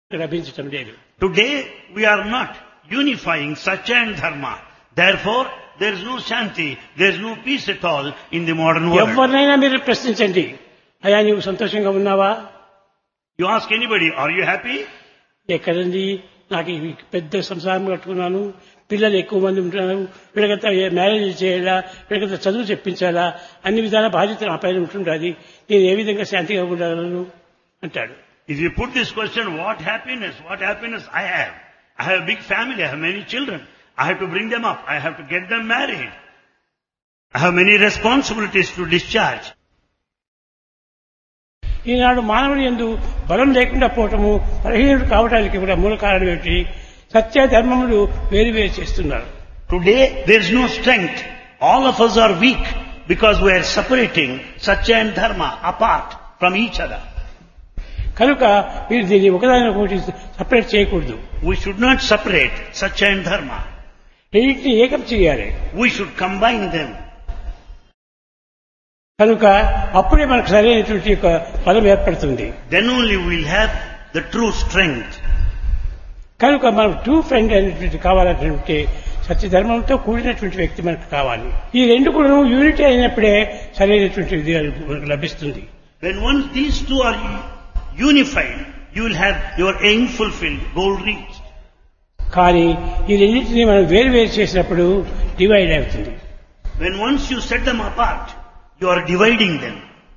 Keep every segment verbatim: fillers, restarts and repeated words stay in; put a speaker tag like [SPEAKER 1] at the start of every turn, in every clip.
[SPEAKER 1] లభించటం లేదు.
[SPEAKER 2] Today we are not unifying Satya and Dharma. Therefore, there is no Shanti, there is no peace at all in the modern world.
[SPEAKER 1] ఎవరినైనా మీరు ప్రశ్నించండి, అయ్యా నీవు సంతోషంగా ఉన్నావా?
[SPEAKER 2] You ask anybody, are you happy?
[SPEAKER 1] ఎక్కడండి, నాకు ఈ పెద్ద సంసారం కట్టుకున్నాను, పిల్లలు ఎక్కువ మంది ఉంటున్నారు, వీళ్ళకంతా మ్యారేజ్ చేయాలా, వీళ్ళకంతా చదువు చెప్పించాలా, అన్ని విధాల బాధ్యత నా పైన ఉంటుండాలి, నేను ఏ విధంగా శాంతిగా ఉండగలను అంటాడు.
[SPEAKER 2] If you put this question, what happiness, what happiness I have? I have a big family, I have many children, I have to bring them up, I have to get them married, I have many responsibilities to discharge.
[SPEAKER 1] ఈనాడు మానవుని యందు బలం లేకుండా పోవటము, బలహీనుడు కావడానికి కూడా మూల కారణం ఏమిటి? సత్య ధర్మములు వేరు వేరు చేస్తున్నారు.
[SPEAKER 2] Today there is no strength. All of us are weak because we are separating Satya and Dharma apart from each other.
[SPEAKER 1] కనుక మీరు దీన్ని ఒకదానికొకటి సపరేట్ చేయకూడదు.
[SPEAKER 2] We should not separate Satya and Dharma.
[SPEAKER 1] రెండింటిని ఏకం చేయాలి.
[SPEAKER 2] We should combine them.
[SPEAKER 1] కనుక అప్పుడే మనకు సరైనటువంటి యొక్క బలం ఏర్పడుతుంది.
[SPEAKER 2] Then only we will have the true strength.
[SPEAKER 1] కనుక మనం ట్రూ ఫ్రెండ్ అనేటువంటి కావాలంటే సత్యధర్మంతో కూడినటువంటి వ్యక్తి మనకు కావాలి. ఈ రెండు కూడా యూనిటీ అయినప్పుడే సరైనటువంటి ఇది మనకు లభిస్తుంది.
[SPEAKER 2] When once these two are unified, you will have your aim fulfilled, goal reached.
[SPEAKER 1] కానీ ఈ రెండింటినీ మనం వేరు వేరు చేసినప్పుడు డివైడ్ అవుతుంది.
[SPEAKER 2] When once you set them apart, you are dividing them.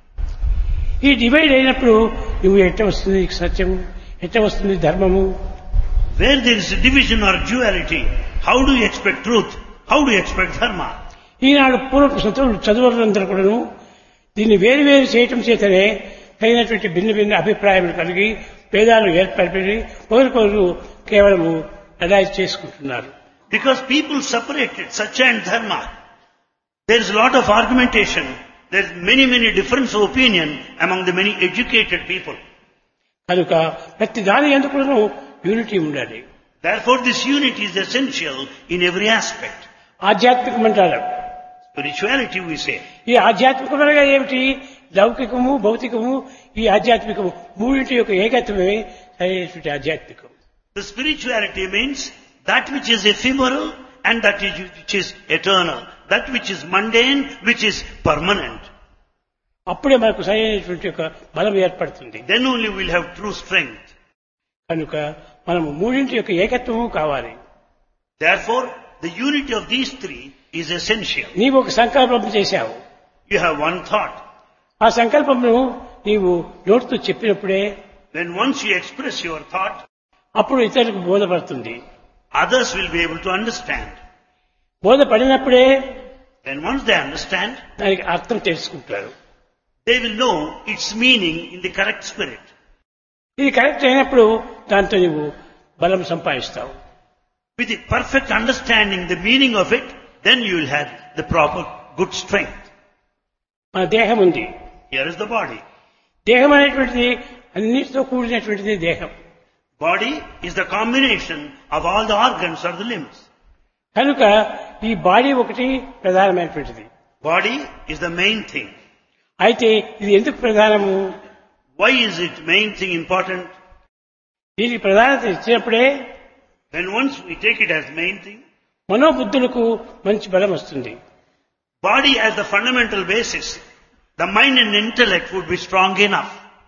[SPEAKER 1] ఈ డివైడ్ అయినప్పుడు నువ్వు ఎట్ట వస్తుంది సత్యము, ఎట్ట వస్తుంది ధర్మము?
[SPEAKER 2] Where there is a division or duality, how do you expect truth? How do you expect dharma?
[SPEAKER 1] ఈనాడు పూర్వ చదువులందరూ కూడాను దీన్ని వేరు వేరు చేయటం చేతనే తగినటువంటి భిన్న భిన్న అభిప్రాయాలు కలిగి భేదాలు ఏర్పడి ఒకరికొకరు కేవలము అలైజ్ చేసుకుంటున్నారు.
[SPEAKER 2] Because people separated Satya and Dharma, there is a lot of argumentation, there is many many difference of opinion among the many educated people.
[SPEAKER 1] కనుక ప్రతి దాని ఎందుకు యూనిటీ ఉండాలి.
[SPEAKER 2] Therefore this unity is essential in every aspect.
[SPEAKER 1] ఆధ్యాత్మికం అంటారు.
[SPEAKER 2] Spirituality we say.
[SPEAKER 1] ఈ ఆధ్యాత్మికమనగా ఏమిటి? లౌకికము, భౌతికము, ఈ ఆధ్యాత్మికము మూడింటి యొక్క ఏకత్వమే సరైనటువంటి ఆధ్యాత్మికం.
[SPEAKER 2] The spirituality means that which is ephemeral and that which is eternal, that which is mundane, which is permanent.
[SPEAKER 1] అప్పుడే మనకు సరైనటువంటి యొక్క బలం ఏర్పడుతుంది.
[SPEAKER 2] Then only we will have true strength.
[SPEAKER 1] కనుక మనము మూడింటి యొక్క ఏకత్వము కావాలి.
[SPEAKER 2] Therefore the unity of these three is essential.
[SPEAKER 1] నీవు ఒక సంకల్పం చేశావు.
[SPEAKER 2] You have one thought.
[SPEAKER 1] ఆ సంకల్పమును నీవు నోటితో చెప్పినప్పుడే,
[SPEAKER 2] when once you express your thought,
[SPEAKER 1] అప్పుడు ఇతరులకు బోధపడుతుంది.
[SPEAKER 2] others will be able to understand.
[SPEAKER 1] బోధపడినప్పుడే,
[SPEAKER 2] when once they understand,
[SPEAKER 1] దానికి అర్థం తెలుసుకుంటారు.
[SPEAKER 2] they will know its meaning in the correct spirit.
[SPEAKER 1] ఇది కరెక్ట్ అయినప్పుడు దాంతో నీవు బలం సంపాదిస్తావు.
[SPEAKER 2] With the perfect understanding the meaning of it, then you will have the proper good strength.
[SPEAKER 1] మన దేహం ఉంది.
[SPEAKER 2] Here is the body.
[SPEAKER 1] దేహం అనేటువంటిది అన్నిటితో కూడినటువంటిది దేహం.
[SPEAKER 2] Body is the combination of all the organs or the limbs.
[SPEAKER 1] కనుక ఈ body ఒకటి ప్రధానమైనటువంటిది.
[SPEAKER 2] Body is the main thing.
[SPEAKER 1] అయితే ఇది ఎందుకు ప్రధానము?
[SPEAKER 2] Why is it main thing important?
[SPEAKER 1] దీనికి ప్రధానత ఇచ్చినప్పుడే,
[SPEAKER 2] when once we take it as main thing,
[SPEAKER 1] మనోబుద్ధులకు మంచి బలం వస్తుంది.
[SPEAKER 2] body as the fundamental basis, the mind and intellect would be strong enough.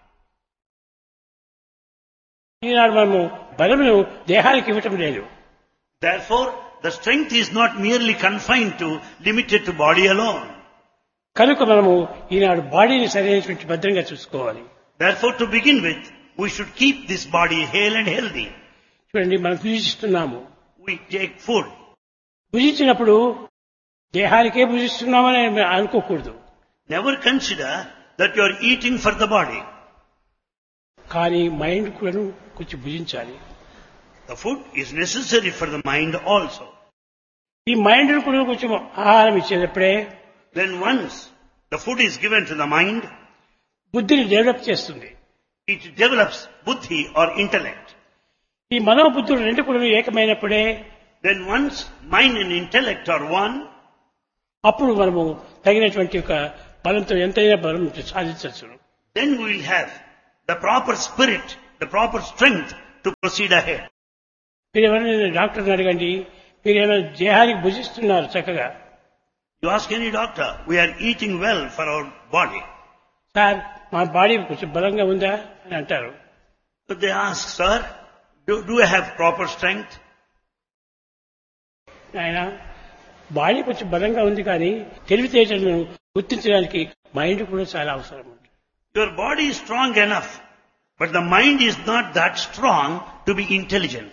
[SPEAKER 1] ఈనాడు మనము బలమును దేహానికి ఇవ్వటం లేదు.
[SPEAKER 2] Therefore the strength is not merely confined to, limited to body alone.
[SPEAKER 1] కనుక మనము ఈనాడు బాడీని సరైనటువంటి భద్రంగా చూసుకోవాలి.
[SPEAKER 2] Therefore to begin with, we should keep this body hale and healthy.
[SPEAKER 1] చూడండి, మనం భుజిస్తున్నాము.
[SPEAKER 2] We take food.
[SPEAKER 1] భుజించినప్పుడు దేహానికే భుజిస్తున్నామని అనుకోకూడదు.
[SPEAKER 2] Never consider that you are eating for the body.
[SPEAKER 1] కానీ మైండ్ కూడా కొంచెం భుజించాలి.
[SPEAKER 2] The food is necessary for the mind also.
[SPEAKER 1] ఈ mind కూడా కొంచెం ఆహారం ఇచ్చేటప్పుడే,
[SPEAKER 2] when once the food is given to the mind,
[SPEAKER 1] బుద్ధిని develop చేస్తుంది.
[SPEAKER 2] it develops buddhi or intellect.
[SPEAKER 1] ఈ మనోబుద్ధులు రెండు కూడా ఏకమైనప్పుడే,
[SPEAKER 2] when once mind and intellect are one,
[SPEAKER 1] అప్పుడు మనము తగినటువంటి ఒక బలంతో ఎంతైనా బలం సాధించవచ్చు.
[SPEAKER 2] then we will have the proper spirit, the proper strength to proceed ahead.
[SPEAKER 1] మీరు ఎవరైనా డాక్టర్ని అడగండి, మీరు ఏమైనా దేహానికి భుజిస్తున్నారు చక్కగా.
[SPEAKER 2] You ask any doctor, we are eating well for our body.
[SPEAKER 1] Sir మా బాడీ కొంచెం బలంగా ఉందా అని అంటారు.
[SPEAKER 2] But they ask, sir, do, do I have proper strength?
[SPEAKER 1] ఆయన బాడీ కొంచెం బలంగా ఉంది కానీ తెలివితేటలను గుర్తించడానికి మైండ్ కూడా చాలా అవసరం.
[SPEAKER 2] Your body is strong enough, but the mind is not that strong to be intelligent.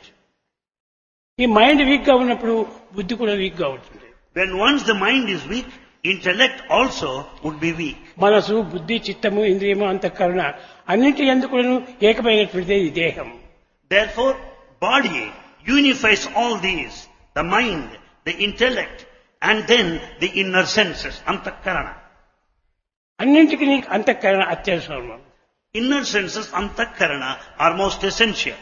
[SPEAKER 1] ఈ మైండ్ వీక్ గా ఉన్నప్పుడు బుద్ధి కూడా వీక్ గా ఉంటుంది.
[SPEAKER 2] When once the mind is weak, intellect also would be weak.
[SPEAKER 1] మనసు, బుద్ధి, చిత్తము, ఇంద్రియము, అంతఃకరణ అన్నింటి ఎందుకు ఏకమైనటువంటిదే ఈ దేహం.
[SPEAKER 2] Therefore, body unifies all these, the mind, the intellect, and then the inner senses, antakarana.
[SPEAKER 1] అన్నింటికి అంతఃకరణ అత్యవసరం.
[SPEAKER 2] Inner senses, antakarana, are most essential.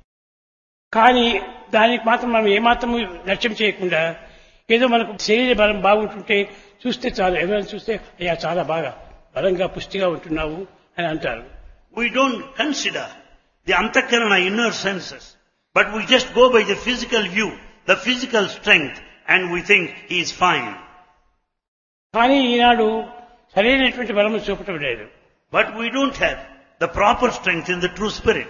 [SPEAKER 1] కానీ దానికి మాత్రం మనం ఏమాత్రం లక్ష్యం చేయకుండా ఏదో మనకు శరీర బలం బాగుంటుంటే చూస్తే చాలు, ఎవరైనా చూస్తే అయ్యా చాలా బాగా బలంగా పుష్టిగా ఉంటున్నావు అని అంటారు.
[SPEAKER 2] We don't consider the antakarana inner senses, but we just go by the physical view, the physical strength, and we think he is fine.
[SPEAKER 1] కానీ ఈనాడు సరైనటువంటి బలము చూపటం లేదు.
[SPEAKER 2] But we don't have the proper strength in the true spirit.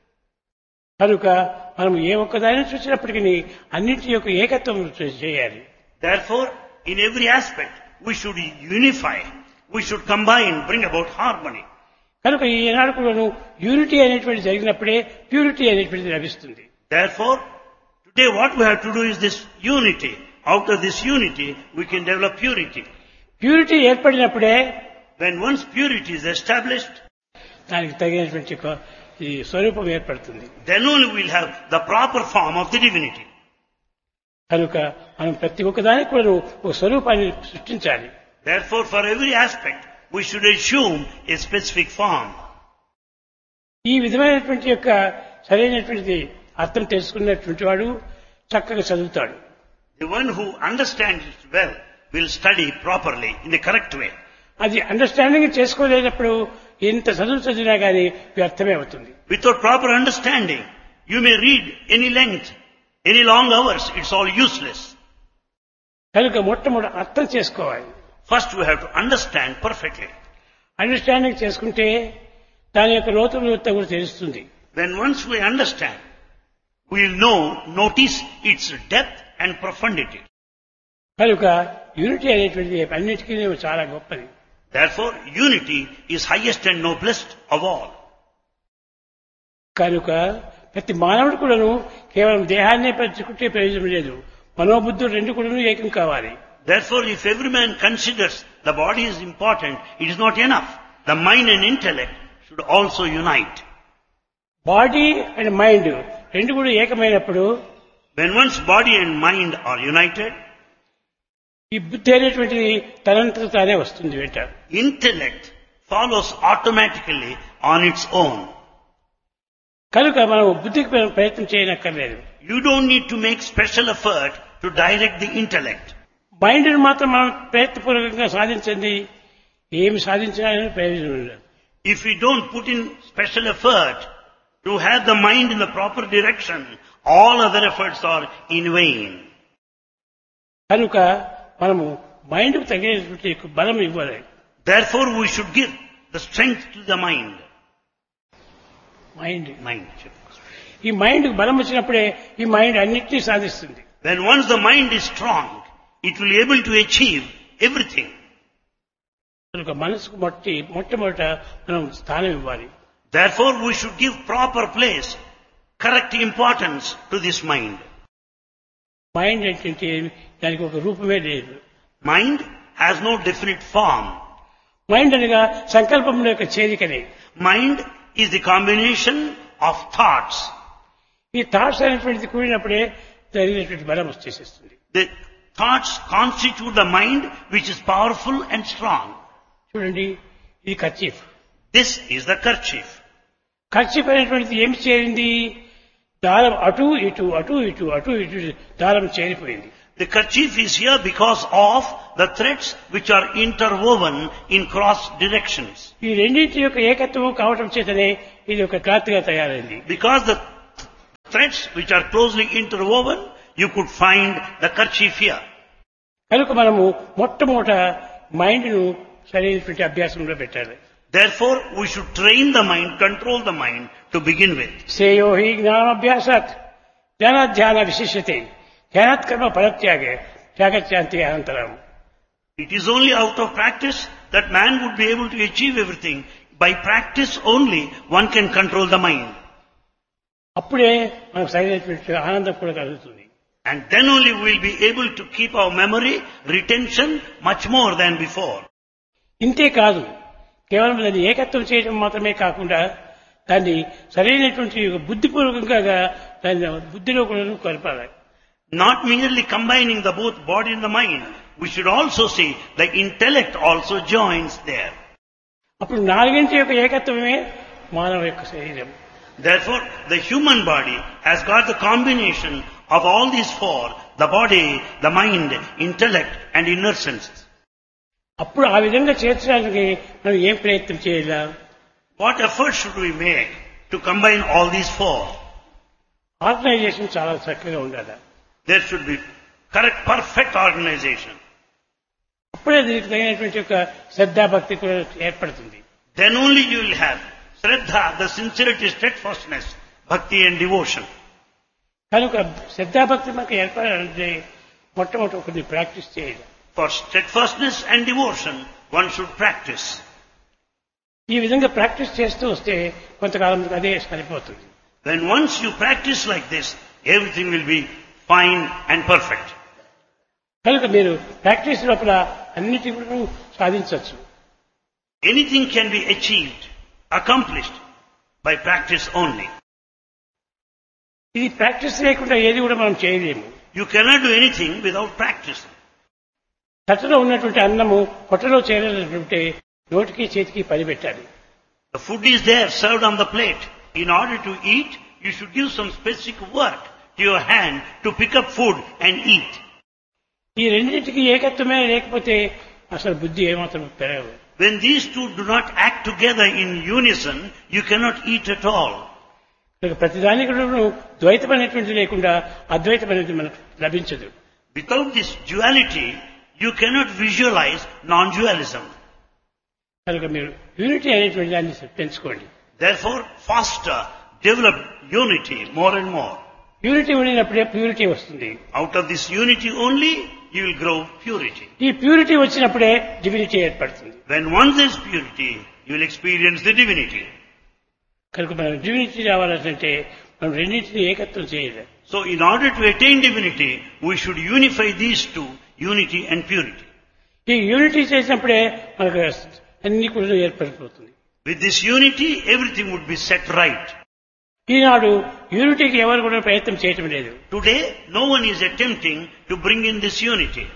[SPEAKER 1] కనుక మనం ఏ ఒక్కదాన్ని చూసినప్పటికీ అన్నింటి యొక్క ఏకత్వం చేయాలి.
[SPEAKER 2] Therefore, in every aspect, we should unify, we should combine, bring about harmony.
[SPEAKER 1] కనుక ఈనాడు కూడాను యూనిటీ అనేటువంటి జరిగినప్పుడే ప్యూరిటీ అనేటువంటిది లభిస్తుంది.
[SPEAKER 2] Therefore, today what we have to do is this unity. Out of this unity, we can develop purity.
[SPEAKER 1] Purity ఏర్పడినప్పుడే
[SPEAKER 2] When once purity is established,
[SPEAKER 1] దానికి తగినటువంటి ఈ స్వరూపం ఏర్పడుతుంది.
[SPEAKER 2] then only we'll have the proper form of the divinity.
[SPEAKER 1] కనుక మనం ప్రతి ఒక్కదానికి కూడా ఒక స్వరూపాన్ని సృష్టించాలి.
[SPEAKER 2] Therefore, for every aspect, we should assume a specific form.
[SPEAKER 1] ఈ విధమైనటువంటి యొక్క సరైనటువంటి అర్థం తెలుసుకున్నటువంటి వాడు చక్కగా చదువుతాడు.
[SPEAKER 2] The one who understands it well will study properly in the correct way.
[SPEAKER 1] అది అండర్స్టాండింగ్ చేసుకోలేనప్పుడు ఎంత చదువు చదివినా కానీ వ్యర్థమే అవుతుంది.
[SPEAKER 2] Without proper understanding, you may read any length, any long hours, it's all useless.
[SPEAKER 1] కనుక మొట్టమొదటి అర్థం చేసుకోవాలి.
[SPEAKER 2] First we have to understand perfectly.
[SPEAKER 1] Understanding చేసుకుంటే దాని యొక్క లోతులు కూడా తెలుస్తుంది.
[SPEAKER 2] When once we understand, we will know, notice its depth and profundity.
[SPEAKER 1] కనుక యూనిటీ అనేటువంటిది అన్నిటికీ చాలా గొప్పది.
[SPEAKER 2] Therefore, unity is highest and noblest of all.
[SPEAKER 1] కనుక ప్రతి మానవుడు కూడాను కేవలం దేహాన్నే పెంచుకుంటే ప్రయోజనం లేదు. మనోబుద్ధులు రెండు కూడాను ఏకం కావాలి.
[SPEAKER 2] Therefore, if every man considers the body is important, it is not enough. The mind and intellect should also unite.
[SPEAKER 1] Body and mind రెండు కూడా ఏకమైనప్పుడు
[SPEAKER 2] When one's body and mind are united,
[SPEAKER 1] ఈ బుద్ధి అనేటువంటిది తనంతట తానే వస్తుంది వెంట.
[SPEAKER 2] intellect follows automatically on its own.
[SPEAKER 1] కనుక మనం బుద్ధికి ప్రయత్నం చేయనక్కర్లేదు.
[SPEAKER 2] You don't need to make special effort to direct the intellect.
[SPEAKER 1] Mind మాత్రం మనం ప్రయత్నపూర్వకంగా సాధించండి, ఏమి సాధించినా ప్రయోజనం లేదు.
[SPEAKER 2] If we don't put in special effort to have the mind in the proper direction, all other efforts are in vain.
[SPEAKER 1] కనుక మనము mind కు తగినటువంటి బలం ఇవ్వాలి.
[SPEAKER 2] Therefore, we should give the strength to the mind.
[SPEAKER 1] Mind
[SPEAKER 2] Mind.
[SPEAKER 1] ఈ mind కు బలం వచ్చినప్పుడే ఈ మైండ్ అన్నిటినీ సాధిస్తుంది.
[SPEAKER 2] When once the mind is strong, it will be able to achieve everything.
[SPEAKER 1] కనుక మనసుకు మొట్టి మొట్టమొదట మనం స్థానం ఇవ్వాలి.
[SPEAKER 2] Therefore, we should give proper place, correct importance to this mind.
[SPEAKER 1] Mind ఏంటంటే దానికి ఒక రూపమే లేదు.
[SPEAKER 2] Mind has no definite form.
[SPEAKER 1] Mind అనగా సంకల్పముల యొక్క చేరికనే.
[SPEAKER 2] Mind is the combination of thoughts.
[SPEAKER 1] ఈ థాట్స్ అనేటువంటిది కూడినప్పుడే జరిగినటువంటి బలం వచ్చేసేస్తుంది.
[SPEAKER 2] The thoughts constitute the mind which is powerful and strong.
[SPEAKER 1] చూడండి, ఇది kerchief.
[SPEAKER 2] This is the kerchief.
[SPEAKER 1] Kerchief అనేటువంటిది ఏమి చేరింది? దారం అటు ఇటు అటు ఇటు అటు ఇటు దారం చేరిపోయింది.
[SPEAKER 2] The kerchief is here because of the threads which are interwoven in cross directions.
[SPEAKER 1] ఈ రెండింటి యొక్క ఏకత్వం కావటం చేతనే ఇది ఒక క్లాత్ గా తయారైంది.
[SPEAKER 2] Because the threads which are closely interwoven, you could find the kerchief here.
[SPEAKER 1] కనుక మనము మొట్టమొదట మైండ్ ను సరైనటువంటి అభ్యాసంలో పెట్టాలి.
[SPEAKER 2] Therefore, we should train the mind, control the mind to begin with.
[SPEAKER 1] శ్రేయో హి జ్ఞానాభ్యాసాత్ జ్ఞానాధ్యాన విశిష్యతే ధ్యానాత్ కర్మ ఫలత్యాగే త్యాగత్యాంతి అనంతరం.
[SPEAKER 2] It is only out of practice that man would be able to achieve everything. By practice only, one can control the mind.
[SPEAKER 1] అప్పుడే మనకు సరైనటువంటి ఆనందం కూడా కలుగుతుంది.
[SPEAKER 2] And then only we will be able to keep our memory, retention much more than before.
[SPEAKER 1] ఇంతే కాదు, కేవలం దాన్ని ఏకత్వం చేయడం మాత్రమే కాకుండా దాన్ని సరైనటువంటి బుద్ధిపూర్వకంగా దాన్ని బుద్ధిలో కూడా కలపాలి.
[SPEAKER 2] Not merely combining the both body and the mind, we should also see the intellect also joins there.
[SPEAKER 1] అప్పుడు నాలుగింటి యొక్క ఏకత్వమే మానవ యొక్క శరీరం.
[SPEAKER 2] Therefore, the human body has got the combination of all these four, the body, the mind, intellect and inner senses.
[SPEAKER 1] అప్పుడు ఆ విధంగా చేర్చడానికి మనం ఏం ప్రయత్నం చేయాలా?
[SPEAKER 2] What effort should we make to combine all these four?
[SPEAKER 1] Organisation చాలా చక్కగా ఉండాలి.
[SPEAKER 2] There should be correct, perfect organization.
[SPEAKER 1] అప్పుడే దీనికి తగినటువంటి యొక్క శ్రద్ధాభక్తి కూడా ఏర్పడుతుంది.
[SPEAKER 2] Then only you will have Shraddha, the sincerity, steadfastness, bhakti and devotion.
[SPEAKER 1] కనుక శ్రద్ధాభక్తి మనకు ఏర్పడాలంటే మొట్టమొదటి కొన్ని ప్రాక్టీస్ చేయాలి.
[SPEAKER 2] For steadfastness and devotion, one should practice.
[SPEAKER 1] ఈ విధంగా ప్రాక్టీస్ చేస్తూ వస్తే కొంతకాలం అదే సరిపోతుంది.
[SPEAKER 2] When once you practice like this, everything will be fine and perfect.
[SPEAKER 1] కనుక మీరు ప్రాక్టీస్ లోపల అన్నిటి కూడా సాధించవచ్చు.
[SPEAKER 2] Anything can be achieved, accomplished by practice only.
[SPEAKER 1] ఇది ప్రాక్టీస్ లేకుండా ఏది కూడా మనం చేయలేము.
[SPEAKER 2] You cannot do anything without practice.
[SPEAKER 1] తట్టలో ఉన్నటువంటి అన్నము పొట్టలో చేరాలంటే నోటికి చేతికి పని పెట్టాలి.
[SPEAKER 2] The food is there, served on the plate. In order to eat, you should give some specific work to your hand to pick up food and eat.
[SPEAKER 1] ఈ రెండింటికి ఏకత్వమే లేకపోతే అసలు బుద్ధి ఏమాత్రం పెరగదు.
[SPEAKER 2] When these two do not act together in unison, you cannot eat at all.
[SPEAKER 1] ప్రతిదానికి ద్వైతం అనేటువంటి లేకుండా అద్వైతం అనేది మనకు లభించదు.
[SPEAKER 2] Without this duality, you cannot visualize non-dualism.
[SPEAKER 1] కనుక మీరు యూనిటీ అనేటువంటి దాన్ని పెంచుకోండి.
[SPEAKER 2] Therefore, faster develop unity more and more.
[SPEAKER 1] Unity ఉండినప్పుడే ప్యూరిటీ వస్తుంది.
[SPEAKER 2] Out of this unity only, you will grow purity.
[SPEAKER 1] ఈ ప్యూరిటీ వచ్చినప్పుడే డివినిటీ ఏర్పడుతుంది.
[SPEAKER 2] When once there is purity, you will experience the divinity.
[SPEAKER 1] కనుక మనం డివినిటీ రావాలంటే మనం రెండింటిని ఏకత్వం చేయాలి.
[SPEAKER 2] So, in order to attain divinity, we should unify these two, unity and purity.
[SPEAKER 1] ఈ యూనిటీ చేసినప్పుడే మనకు అన్ని కూడా ఏర్పడిపోతుంది.
[SPEAKER 2] With this unity, everything would be set right.
[SPEAKER 1] ఈనాడు యూనిటీకి ఎవరు కూడా ప్రయత్నం చేయటం లేదు.
[SPEAKER 2] Today, no one is attempting to bring in this unity.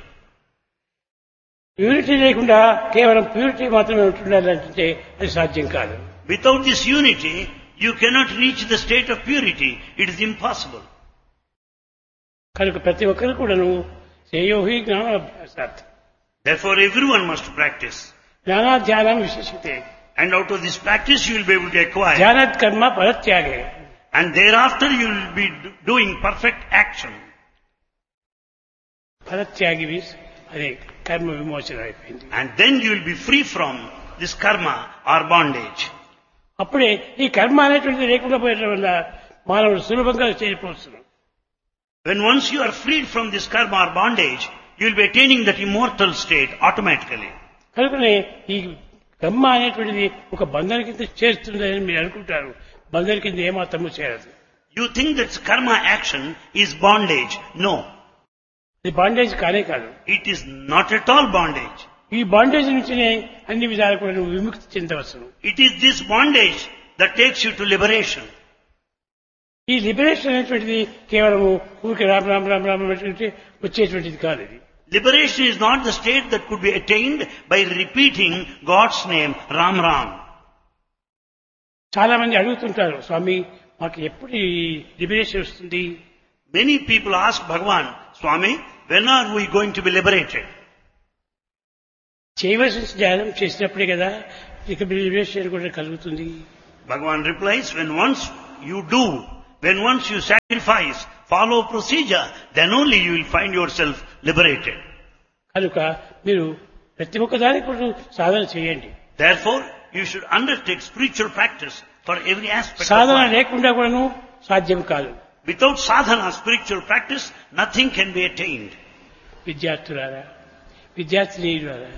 [SPEAKER 1] Unity లేకుండా కేవలం ప్యూరిటీ మాత్రమే ఉంటుండాలంటే అది సాధ్యం కాదు.
[SPEAKER 2] Without this unity, you cannot reach the state of purity. It is impossible.
[SPEAKER 1] కనుక ప్రతి ఒక్కరు కూడాను శ్రేయోహి జ్ఞానాభ్యాసాత్.
[SPEAKER 2] Therefore, everyone must practice.
[SPEAKER 1] జ్ఞానాధ్యానం విశిష్యతే.
[SPEAKER 2] And out of this practice, you will be able to acquire.
[SPEAKER 1] ధ్యానాత్ కర్మ ఫలత్యాగే.
[SPEAKER 2] And thereafter, you will be doing perfect action.
[SPEAKER 1] ఫలత్యాగి means అదే కర్మ విమోచన అయిపోయింది.
[SPEAKER 2] And then you will be free from this karma or bondage.
[SPEAKER 1] అప్పుడే ఈ కర్మ అనేటువంటిది లేకుండా పోయడం వల్ల మానవుడు సులభంగా చేరిపోవచ్చు.
[SPEAKER 2] When once you are freed from this karma or bondage, you will be attaining that immortal state automatically.
[SPEAKER 1] కనుకనే ఈ కర్మ అనేటువంటిది ఒక బంధన కింద చేరుతుందని మీరు అనుకుంటారు. బంధన కింద ఏమాత్రము చేరదు.
[SPEAKER 2] You think that karma action is bondage. No.
[SPEAKER 1] ఇది బాండేజ్ కానే కాదు.
[SPEAKER 2] It is not at all bondage.
[SPEAKER 1] ఈ బాండేజ్ నుంచినే అన్ని విధాలు కూడా నువ్వు విముక్తి చెందవచ్చును.
[SPEAKER 2] It is this bondage that takes you to liberation.
[SPEAKER 1] ఈ లిబరేషన్ అనేటువంటిది కేవలం ఊరికి రామ్ రామ్ రామ్ రామ్ అనేటువంటి వచ్చేటువంటిది కాదు. ఇది
[SPEAKER 2] Liberation is not the state that could be attained by repeating God's name, Ram Ram.
[SPEAKER 1] చాలా మంది అడుగుతుంటారు, స్వామి మాకు ఎప్పుడు ఈ లిబరేషన్ వస్తుంది?
[SPEAKER 2] Many people ask Bhagavan, Swami, when are we going to be liberated?
[SPEAKER 1] చేయవలసిన ధ్యానం చేసినప్పుడే కదా ఇక లిబరేషన్ కూడా కలుగుతుంది.
[SPEAKER 2] Bhagavan replies, when once you do When once you sacrifice, follow procedure, then only you will find yourself liberated.
[SPEAKER 1] కనుక మీరు ప్రతి ఒక్కదానికి కూడా సాధన చేయండి.
[SPEAKER 2] Therefore, you should undertake spiritual practice for every aspect of
[SPEAKER 1] Sadhana
[SPEAKER 2] life.
[SPEAKER 1] లేకుండా కూడాను సాధ్యం కాదు.
[SPEAKER 2] Without sadhana, spiritual practice, nothing can be attained.
[SPEAKER 1] విద్యార్థులారా, విద్యార్థినీయులారా,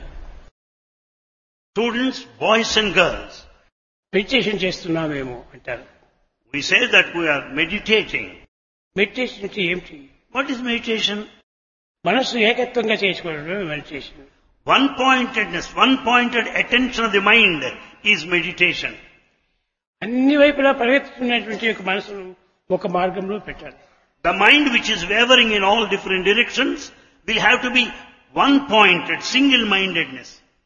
[SPEAKER 2] Students, boys and girls,
[SPEAKER 1] meditation చేస్తున్నామేమో అంటారు.
[SPEAKER 2] we say that we are meditating.
[SPEAKER 1] Meditation అంటే ఏమిటి?
[SPEAKER 2] What is meditation?
[SPEAKER 1] మనస్సు ఏకత్వంగా చేసుకోవడమే meditation.
[SPEAKER 2] One-pointedness, one-pointed attention of the mind is meditation.
[SPEAKER 1] అన్ని వైపులా పరిగెత్తుతున్నటువంటి ఒక మనసును ఒక మార్గంలో పెట్టాలి.
[SPEAKER 2] The mind which is wavering in all different directions will have to be one-pointed, single-mindedness.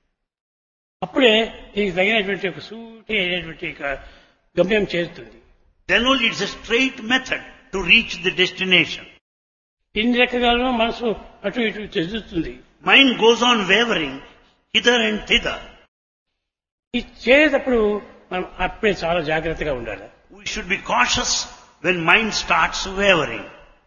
[SPEAKER 1] అప్పుడే దీనికి తగినటువంటి ఒక సూటి అయినటువంటి ఒక గమ్యం చేరుతుంది.
[SPEAKER 2] Then only it's a straight method to reach the destination.
[SPEAKER 1] ఇన్ని రకాలుగా మనసు అటు ఇటు చెందుతుంది.
[SPEAKER 2] Mind goes on wavering hither and thither.
[SPEAKER 1] ఇది చేసేటప్పుడు మనం అప్పుడే చాలా జాగ్రత్తగా ఉండాలి.
[SPEAKER 2] We should be cautious when mind starts wavering.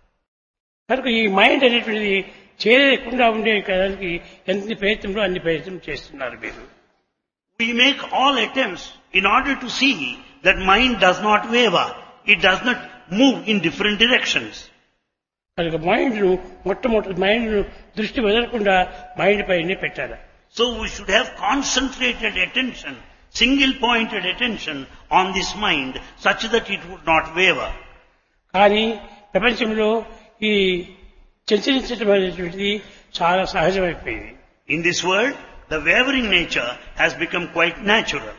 [SPEAKER 1] కనుక ఈ మైండ్ అనేటువంటిది చేయకుండా ఉండేదానికి ఎంత ప్రయత్నంలో అన్ని ప్రయత్నం చేస్తున్నారు మీరు.
[SPEAKER 2] We make all attempts in order to see that mind does not waver. It does not move in different directions.
[SPEAKER 1] కనుక మైండ్ ను మొట్టమొదటి మైండ్ ను దృష్టి వదలకుండా మైండ్ పైనే పెట్టాలి.
[SPEAKER 2] So we should have concentrated attention, single pointed attention on this mind such that it would not waver.
[SPEAKER 1] కానీ ప్రపంచంలో ఈ చంచలించడం అనేటువంటిది చాలా సహజమైపోయింది.
[SPEAKER 2] In this world, the wavering nature has become quite natural.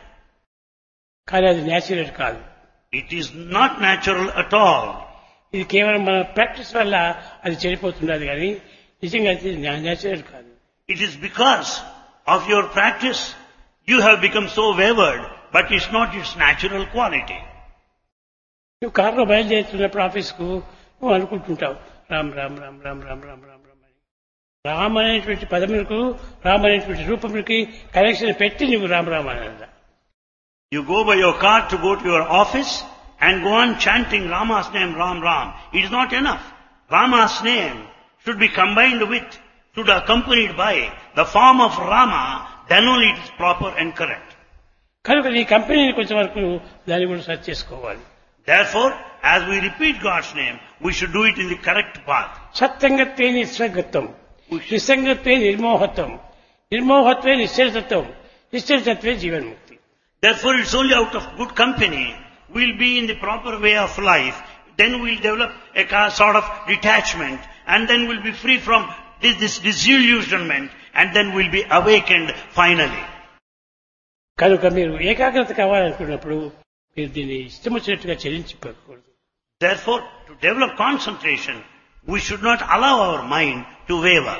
[SPEAKER 1] కానీ అది న్యాచురల్ కాదు.
[SPEAKER 2] It is not natural at all.
[SPEAKER 1] ఇది కేవలం మన ప్రాక్టీస్ వల్ల అది చెడిపోతున్నది కానీ నిజంగా అది న్యాచురల్ కాదు.
[SPEAKER 2] It is because of your practice you have become so wavered, but it's not its natural quality.
[SPEAKER 1] నువ్వు కారులో బయలుదేరుతున్నప్పుడు ఆఫీస్కు నువ్వు అనుకుంటుంటావు రామ్ రామ్ రామ్ రామ్ రామ్ రామ్ రామ్ రామ్ అని. రామ్ అనేటువంటి పదములకు రామ్ అనేటువంటి రూపములకి కనెక్షన్ పెట్టి నువ్వు రామ్ రామ్ అని.
[SPEAKER 2] You go by your car to go to your office and go on chanting Rama's name, Ram Ram. It is not enough. Rama's name should be combined with, should be accompanied by the form of Rama, then only it is proper and correct.
[SPEAKER 1] కనుక నీ కంపెనీకి వచ్చే వరకు దాన్ని కూడా search చేసుకోవాలి.
[SPEAKER 2] Therefore, as we repeat God's name, we should do it in the correct path.
[SPEAKER 1] సత్సంగత్వే నిస్సంగత్వం, నిస్సంగత్వే నిర్మోహత్వం, నిర్మోహత్వే నిశ్చలతత్వం, నిశ్చలతత్వే జీవన్ముక్తి.
[SPEAKER 2] Therefore, it's only out of good company we'll be in the proper way of life. Then we'll develop a sort of detachment, and then we'll be free from this, this disillusionment, and then we'll be awakened finally.
[SPEAKER 1] కనుక మీరు ఏకాగ్రత కావాలనుకున్నప్పుడు మీరు దీన్ని ఇష్టం వచ్చినట్టుగా చెల్లించుకోకూడదు.
[SPEAKER 2] Therefore, to develop concentration, we should not allow our mind to waver.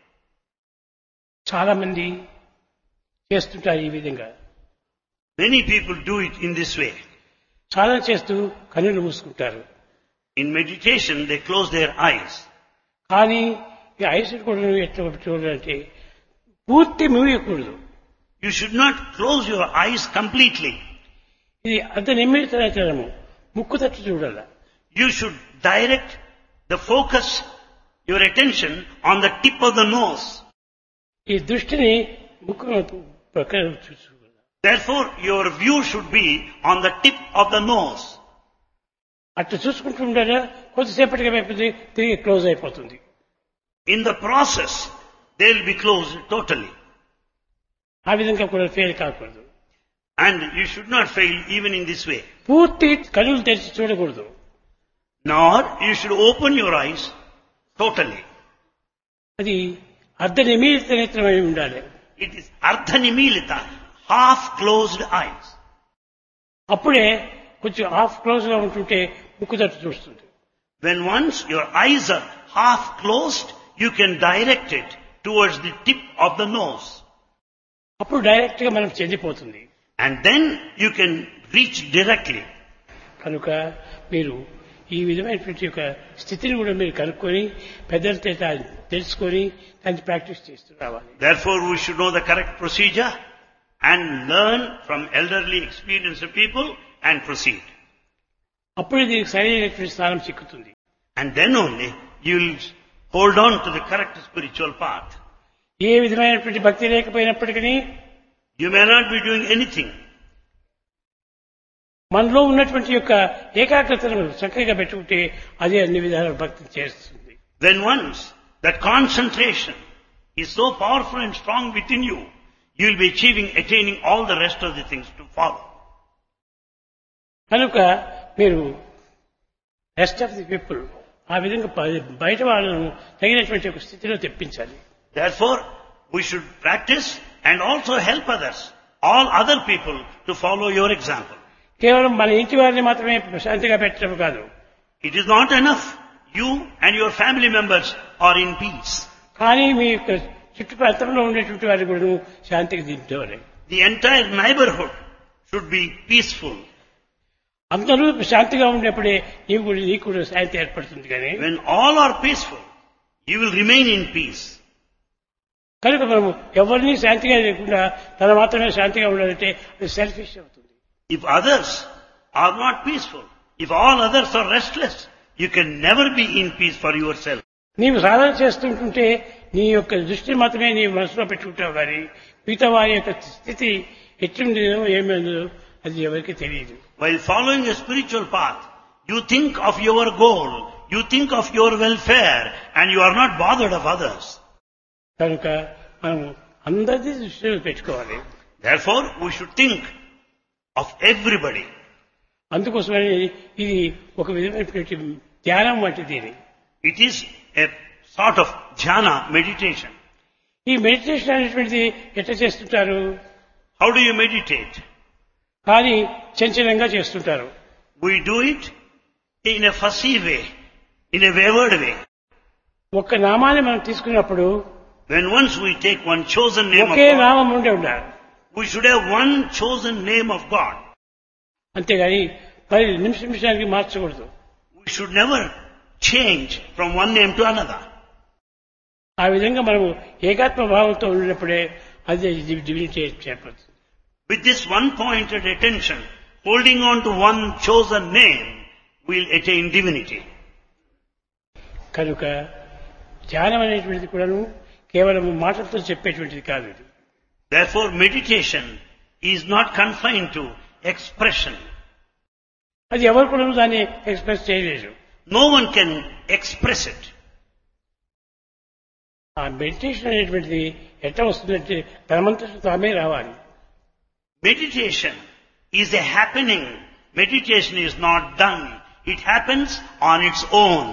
[SPEAKER 1] చాలా మంది చేస్తుంటారు ఈ విధంగా.
[SPEAKER 2] Many people do it in this way.
[SPEAKER 1] సాధన చేస్తూ కన్నులు మూసుకుంటారు.
[SPEAKER 2] In meditation, they close their eyes.
[SPEAKER 1] కానీ ఈ ఐస్ కూడా ఎట్లా చూడాలంటే పూర్తి మూయకూడదు.
[SPEAKER 2] You should not close your eyes completely.
[SPEAKER 1] ఇది అంత నిమిత్తము ముక్కు తట్టు చూడాల.
[SPEAKER 2] You should direct the focus, your attention on the tip of the nose.
[SPEAKER 1] ఈ దృష్టిని ముక్కు ప్రక్కన చూసుకోవాలి.
[SPEAKER 2] Therefore, your view should be on the tip of the nose.
[SPEAKER 1] అట్లా చూసుకుంటూ ఉండాలా, కొద్దిసేపటికి అయిపోతుంది, తిరిగి క్లోజ్ అయిపోతుంది.
[SPEAKER 2] In the process, they will be closed totally.
[SPEAKER 1] ఆ విధంగా కూడా ఫెయిల్ కాకూడదు.
[SPEAKER 2] And you should not fail even in this way.
[SPEAKER 1] పూర్తి కన్నులు తెరిచి చూడకూడదు.
[SPEAKER 2] Nor you should open your eyes totally.
[SPEAKER 1] అది అర్ధ నిమిత్త నేత్రమై ఉండాలి.
[SPEAKER 2] It is ardha nimilita, half closed eyes.
[SPEAKER 1] అప్పుడే కొంచెం హాఫ్ క్లోజ్ గా ఉంటుంటే ముక్కు తట్టు చూస్తుంది.
[SPEAKER 2] When once your eyes are half closed, you can direct it towards the tip of the nose.
[SPEAKER 1] అప్పుడు డైరెక్ట్ గా మనకు చెందిపోతుంది.
[SPEAKER 2] And then you can reach directly.
[SPEAKER 1] కనుక మీరు ఈ విధమైనటువంటి ఒక స్థితిని కూడా మీరు కనుక్కొని పెద్దలతో తెలుసుకొని దాన్ని ప్రాక్టీస్ చేస్తూ రావాలి.
[SPEAKER 2] Therefore, we should know the correct procedure and learn from elderly experienced people and proceed.
[SPEAKER 1] అప్పుడు దీనికి సరైనటువంటి స్థానం చిక్కుతుంది.
[SPEAKER 2] And then only you will hold on to the correct spiritual path.
[SPEAKER 1] ఏ విధమైనటువంటి భక్తి లేకపోయినప్పటికీ
[SPEAKER 2] You may not be doing anything.
[SPEAKER 1] మనలో ఉన్నటువంటి యొక్క ఏకాగ్రతను చక్కగా పెట్టుకుంటే అదే అన్ని విధాల భక్తి చేస్తుంది.
[SPEAKER 2] When once that concentration is so powerful and strong within you, you will be achieving, attaining all the rest of the things to follow.
[SPEAKER 1] కనుక మీరు రెస్ట్ ఆఫ్ ది పీపుల్ ఆ విధంగా బయట వాళ్ళను తగినటువంటి ఒక స్థితిలో తెప్పించాలి.
[SPEAKER 2] Therefore, we should practice and also help others, all other people, to follow your example.
[SPEAKER 1] కేవలం మన ఇంటి వారిని మాత్రమే శాంతిగా పెట్టడం కాదు.
[SPEAKER 2] It is not enough. You and your family members are in peace.
[SPEAKER 1] కానీ మీ యొక్క చుట్టుపక్కల ఉండేటువంటి వారిని కూడా శాంతికి దించేవారు.
[SPEAKER 2] The entire neighborhood should be peaceful.
[SPEAKER 1] అందరూ శాంతిగా ఉండేప్పుడే నీకు కూడా నీకు కూడా శాంతి ఏర్పడుతుంది. కానీ
[SPEAKER 2] When all are peaceful, you will remain in peace.
[SPEAKER 1] కనుక మనము ఎవరిని శాంతిగా లేకుండా తన మాత్రమే శాంతిగా ఉండాలంటే అది సెల్ఫిష్ అవుతుంది.
[SPEAKER 2] If others are not peaceful, if all others are restless, you can never be in peace for yourself.
[SPEAKER 1] నీవు సాధన చేస్తుంటుంటే నీ యొక్క దృష్టిని మాత్రమే నీ మనసులో పెట్టుకుంటావు కానీ మిగతా వారి యొక్క స్థితి ఎట్లుండేదో ఏమైందో అది ఎవరికి తెలియదు.
[SPEAKER 2] While following a spiritual path, you think of your goal, you think of your welfare, and you are not bothered of others.
[SPEAKER 1] కనుక మనం అందరిది దృష్టిలో పెట్టుకోవాలి.
[SPEAKER 2] Therefore, we should think of everybody.
[SPEAKER 1] అందుకోసమని ఇది ఒక విధమైనటువంటి ధ్యానం వంటిది.
[SPEAKER 2] It is a sort of dhyana, meditation.
[SPEAKER 1] ఈ మెడిటేషన్ అనేటువంటిది ఎట్లా చేస్తుంటారు?
[SPEAKER 2] How do you meditate?
[SPEAKER 1] కానీ చంచలంగా చేస్తుంటారు.
[SPEAKER 2] We do it in a fussy way, in a wayward way.
[SPEAKER 1] ఒక్క నామాన్ని మనం తీసుకున్నప్పుడు
[SPEAKER 2] When once we take one chosen name of
[SPEAKER 1] okay
[SPEAKER 2] God,
[SPEAKER 1] నామం ఉండే ఉండాలి.
[SPEAKER 2] we should have one chosen name of God.
[SPEAKER 1] అంతేగాని పది నిమిష నిమిషానికి మార్చకూడదు.
[SPEAKER 2] We should never change from one name to another.
[SPEAKER 1] ఆ విధంగా మనము ఏకాత్మ భావంతో ఉన్నప్పుడే అది divinity చేపడుతుంది.
[SPEAKER 2] With this one-pointed attention, holding on to one chosen name, we will attain divinity.
[SPEAKER 1] కనుక ధ్యానం అనేటువంటిది కూడాను కేవలం మాటలతో చెప్పేటువంటిది కాదు.
[SPEAKER 2] Therefore, meditation is not confined to expression.
[SPEAKER 1] అది ఎవరు కూడా దాన్ని ఎక్స్ప్రెస్ చేయలేరు.
[SPEAKER 2] No one can express it.
[SPEAKER 1] ఆ మెడిటేషన్ అనేటువంటిది ఎట్లా వస్తుందంటే తనమంతట తామే రావాలి.
[SPEAKER 2] Meditation is a happening. Meditation is not done. It happens on its own.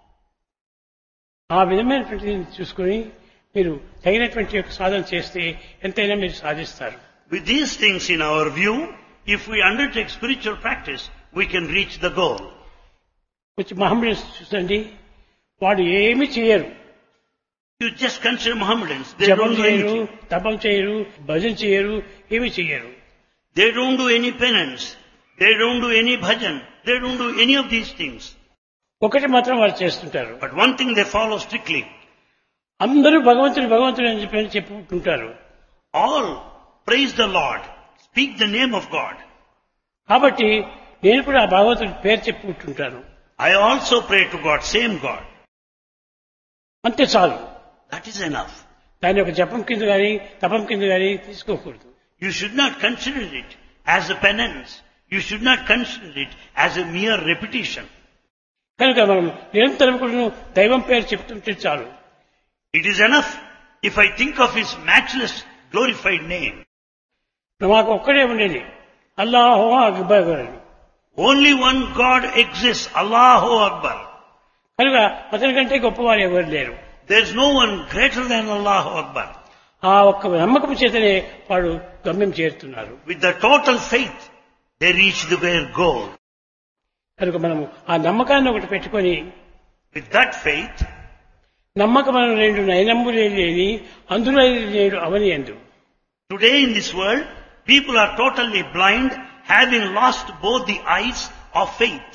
[SPEAKER 1] ఆ విధమైనటువంటిది చూసుకొని మీరు తగినటువంటి యొక్క సాధన చేస్తే ఎంతైనా మీరు సాధిస్తారు.
[SPEAKER 2] With these things in our view, if we undertake spiritual practice, we can reach the goal.
[SPEAKER 1] వచ్చి మహమ్మద్ చూసండి, వాడు ఏమి చేయరు.
[SPEAKER 2] You just consider Mohammedans. They
[SPEAKER 1] జపం
[SPEAKER 2] don't do
[SPEAKER 1] చేయరు,
[SPEAKER 2] anything.
[SPEAKER 1] తపం చేయరు, భజన చేయరు, ఏమి చేయరు.
[SPEAKER 2] They don't do any penance. They don't do any bhajan. They don't do any of these things.
[SPEAKER 1] ఒకటి మాత్రం వారు చేస్తుంటారు.
[SPEAKER 2] But one thing they follow strictly.
[SPEAKER 1] అందరూ భగవంతుడు భగవంతుడు అని చెప్పి చెప్పుకుంటుంటారు.
[SPEAKER 2] All praise the Lord. Speak the name of God.
[SPEAKER 1] కాబట్టి నేను కూడా ఆ భగవంతుడి పేరు చెప్పుకుంటుంటాను.
[SPEAKER 2] I also pray to God, same God.
[SPEAKER 1] అంతే చాలు.
[SPEAKER 2] That is enough.
[SPEAKER 1] దాని ఒక జపం కింద కానీ తపం కింద కానీ తీసుకోకూడదు.
[SPEAKER 2] You should not consider it as a penance. You should not consider it as a mere repetition.
[SPEAKER 1] కనుక మనం నిరంతరం కూడా దైవం పేరు చెప్తుంటే చాలు.
[SPEAKER 2] It is enough if I think of His matchless, glorified name.
[SPEAKER 1] మాకు ఒక్కడే ఉండేది అల్లాహు అక్బర్ అని.
[SPEAKER 2] Only one God exists, Allahu Akbar.
[SPEAKER 1] కనుక అతని కంటే గొప్పవారు ఎవరు లేరు.
[SPEAKER 2] There is no one greater than Allahu Akbar.
[SPEAKER 1] ఆ ఒక్క నమ్మకం చేతనే వాడు గమ్యం చేరుతున్నారు.
[SPEAKER 2] With the total faith, they reach their goal.
[SPEAKER 1] కనుక మనము ఆ నమ్మకాన్ని ఒకటి పెట్టుకొని,
[SPEAKER 2] With that faith,
[SPEAKER 1] నమ్మకం రెండు నయనమ్ములే లేని అందులో లేడు అవని ఎందు.
[SPEAKER 2] today in this world, people are totally blind, having lost both the eyes of faith.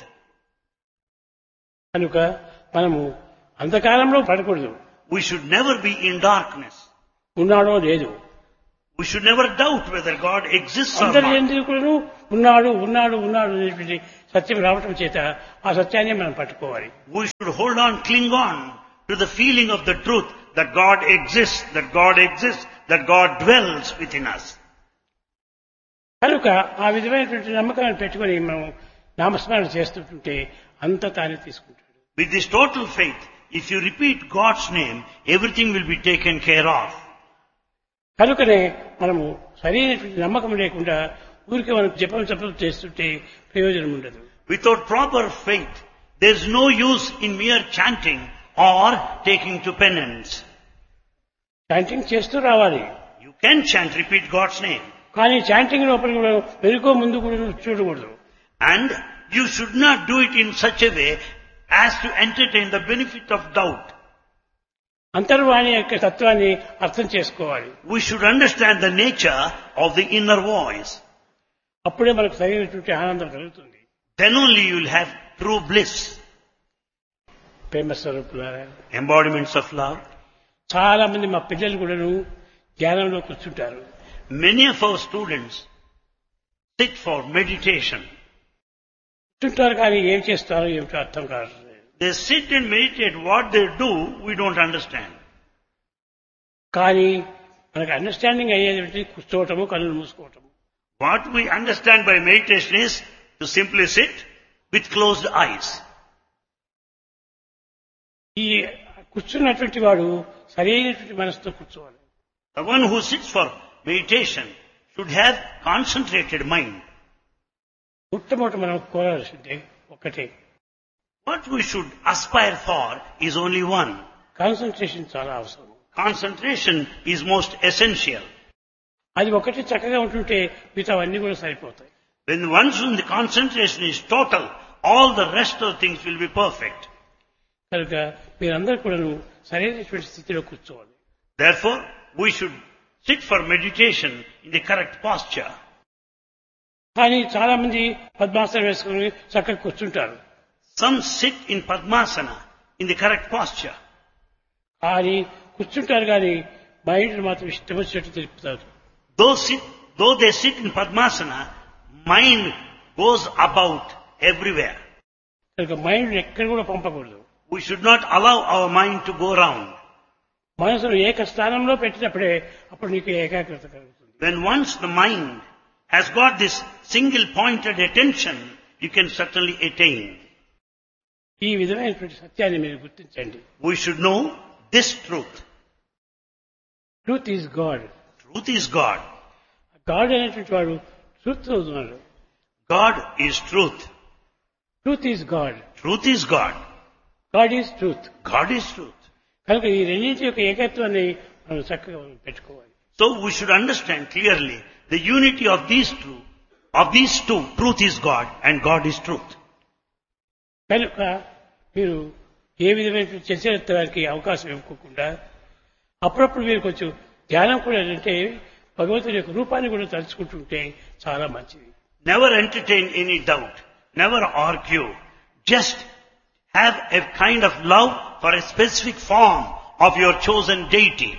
[SPEAKER 1] కనుక మనము అంధకారంలో పడకూడదు.
[SPEAKER 2] We should never be in darkness.
[SPEAKER 1] ఉన్నాడో లేదు.
[SPEAKER 2] We should never doubt whether God exists or
[SPEAKER 1] అందరి
[SPEAKER 2] not.
[SPEAKER 1] ఎందుకు కూడాను ఉన్నాడు ఉన్నాడు ఉన్నాడు అనేటువంటి సత్యం రావటం చేత ఆ సత్యాన్ని మనం పట్టుకోవాలి.
[SPEAKER 2] We should hold on, cling on to the feeling of the truth that God exists, that God exists, that God dwells within us.
[SPEAKER 1] కనుక ఆ విధమైనటువంటి నమ్మకాన్ని పెట్టుకొని మనం నామస్మరణ చేస్తుంటే అంత తానే తీసుకుంటాడు.
[SPEAKER 2] With this total faith, if you repeat God's name, everything will be taken care of.
[SPEAKER 1] కనుకనే మనము సరైనటువంటి నమ్మకం లేకుండా ఊరికే మనం జపం జపం చేస్తుంటే ప్రయోజనం ఉండదు.
[SPEAKER 2] Without proper faith, there is no use in mere chanting or taking to penance.
[SPEAKER 1] Chanting చేస్తూ రావాలి.
[SPEAKER 2] You can chant, repeat God's name.
[SPEAKER 1] కానీ చాంటింగ్ లోపల కూడా వెనుకో ముందు కూడా చూడకూడదు.
[SPEAKER 2] And you should not do it in such a way as to entertain the benefit of doubt.
[SPEAKER 1] అంతర్వాణి యొక్క తత్వాన్ని అర్థం చేసుకోవాలి.
[SPEAKER 2] We should understand the nature of the inner voice.
[SPEAKER 1] అప్పుడే మనకు సరైనటువంటి ఆనందం కలుగుతుంది.
[SPEAKER 2] Then only you will have true bliss.
[SPEAKER 1] ప్రేమ స్వరూపులారా,
[SPEAKER 2] Embodiments of love.
[SPEAKER 1] చాలా మంది మా పిల్లలు కూడాను ధ్యానంలో కూర్చుంటారు.
[SPEAKER 2] Many of our students sit for meditation.
[SPEAKER 1] కూర్చుంటారు కానీ ఏం చేస్తారో ఏమిటో అర్థం కాదు.
[SPEAKER 2] They sit and meditate. What they do, we don't understand.
[SPEAKER 1] కానీ మనకు అండర్స్టాండింగ్ అయ్యేది కూర్చోవటము, కళ్ళు మూసుకోవటము.
[SPEAKER 2] What we understand by meditation is to simply sit with closed eyes.
[SPEAKER 1] ఈ కూర్చున్నటువంటి వాడు సరైనటువంటి మనసుతో కూర్చోవాలి.
[SPEAKER 2] The one who sits for meditation should have concentrated mind.
[SPEAKER 1] మొట్టమొదటి మనం కోరాల్సిందే ఒకటే.
[SPEAKER 2] What we should aspire for is only one.
[SPEAKER 1] Concentration చాలా అవసరం.
[SPEAKER 2] Concentration is most essential.
[SPEAKER 1] అది ఒకటి చక్కగా ఉంటుంటే మిగతా అన్ని కూడా సరిపోతాయి.
[SPEAKER 2] When once the concentration is total, all the rest of things will be perfect.
[SPEAKER 1] కనుక మీరందరూ కూడా సరైనటువంటి స్థితిలో కూర్చోవాలి.
[SPEAKER 2] Therefore, we should sit for meditation in the correct posture.
[SPEAKER 1] కానీ చాలా మంది పద్మాసనం వేసుకుని చక్కగా కూర్చుంటారు.
[SPEAKER 2] Some sit in Padmasana in the correct posture.
[SPEAKER 1] కానీ కూర్చుంటారు కానీ మైండ్ మాత్రం ఇష్టం వచ్చినట్టు తెలుపుతారు.
[SPEAKER 2] Though, sit, though they sit in Padmasana, mind goes about everywhere.
[SPEAKER 1] కనుక మైండ్ ఎక్కడ కూడా పంపకూడదు.
[SPEAKER 2] We should not allow our mind to go round.
[SPEAKER 1] మనసును ఏక స్థానంలో పెట్టినప్పుడే అప్పుడు నీకు ఏకాగ్రత కలుగుతుంది.
[SPEAKER 2] When once the mind has got this single pointed attention, you can certainly attain.
[SPEAKER 1] ఈ విధమైనటువంటి సత్యాన్ని మీరు గుర్తించండి.
[SPEAKER 2] We should know this truth.
[SPEAKER 1] Truth is God.
[SPEAKER 2] Truth is God.
[SPEAKER 1] God అనేటువంటి వాడు ట్రూత్ అవుతున్నాడు.
[SPEAKER 2] God is truth.
[SPEAKER 1] Truth is God.
[SPEAKER 2] Truth is God.
[SPEAKER 1] God is truth.
[SPEAKER 2] God is truth.
[SPEAKER 1] కనుక ఈ రెండింటి యొక్క ఏకత్వాన్ని మనం చక్కగా పెట్టుకోవాలి.
[SPEAKER 2] So we should understand clearly the unity of these two, of these two. Truth is God and God is truth.
[SPEAKER 1] కనుక మీరు ఏ విధమైన చర్చలెత్తడానికి అవకాశం ఇవ్వకుండా అప్పుడప్పుడు మీరు కొంచెం ధ్యానం కూడా అంటే భగవంతుని యొక్క రూపాన్ని కూడా తలుచుకుంటుంటే చాలా మంచిది.
[SPEAKER 2] Never entertain any doubt. Never argue. Just have a kind of love for a specific form of your chosen deity.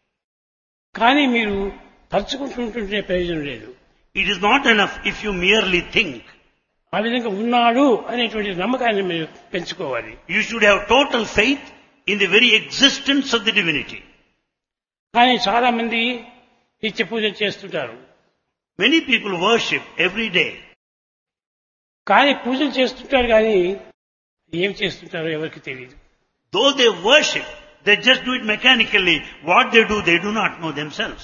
[SPEAKER 1] కానీ మీరు తలుచుకుంటుంటే ప్రయోజనం లేదు.
[SPEAKER 2] It is not enough if you merely think.
[SPEAKER 1] ఆ విధంగా ఉన్నాడు అనేటువంటి నమ్మకాన్ని మీరు పెంచుకోవాలి.
[SPEAKER 2] You should have total faith in the very existence of the divinity.
[SPEAKER 1] కానీ చాలా మంది నిత్య పూజ చేస్తుంటారు.
[SPEAKER 2] Many people worship every day.
[SPEAKER 1] కానీ పూజలు చేస్తుంటారు కానీ ఏం చేస్తుంటారో ఎవరికి తెలియదు.
[SPEAKER 2] Though they worship, they just do it mechanically. What they do, they do not know themselves.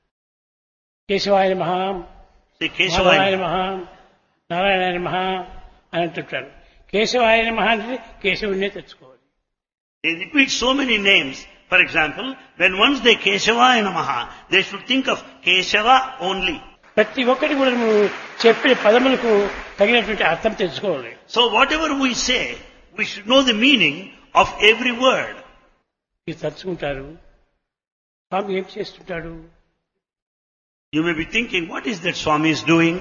[SPEAKER 1] కేశవాయ నమః,
[SPEAKER 2] Say
[SPEAKER 1] మాధవాయ
[SPEAKER 2] Keshavaya.
[SPEAKER 1] నమః, నారాయణాయ నమః అని అంటుంటారు. కేశవాయ నమః అంటే కేశవుడినే తెచ్చుకోవాలి.
[SPEAKER 2] They repeat so many names. For example, when once they Keshavaya Namaha, they should think of Keshava only.
[SPEAKER 1] ప్రతి ఒక్కటి కూడా నువ్వు చెప్పిన పదములకు తగినటువంటి అర్థం తెచ్చుకోవాలి.
[SPEAKER 2] So whatever we say, we should know the meaning of every word.
[SPEAKER 1] మీరు తలుచుకుంటారు, స్వామి ఏం చేస్తుంటాడు?
[SPEAKER 2] You may be thinking, what is that Swami is doing?